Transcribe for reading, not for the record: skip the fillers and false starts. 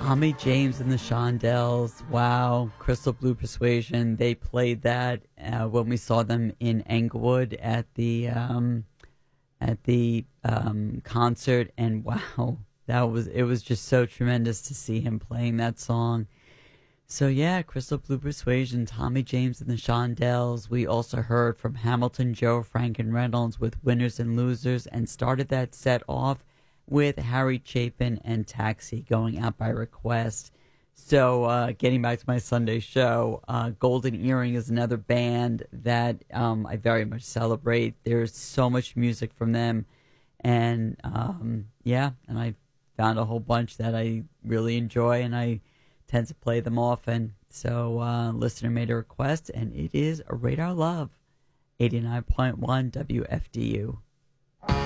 Tommy James and the Shondells. Wow. Crystal Blue Persuasion. They played that when we saw them in Englewood at the concert, and wow, it was just so tremendous to see him playing that song. So yeah, Crystal Blue Persuasion, Tommy James and the Shondells. We also heard from Hamilton Joe, Frank and Reynolds with Winners and Losers, and started that set off with Harry Chapin and Taxi, Going Out by Request. So getting back to my Sunday show, Golden Earring is another band that I very much celebrate. There's so much music from them. And and I found a whole bunch that I really enjoy, and I tend to play them often. So listener made a request, and it is Radar Love, 89.1 WFDU.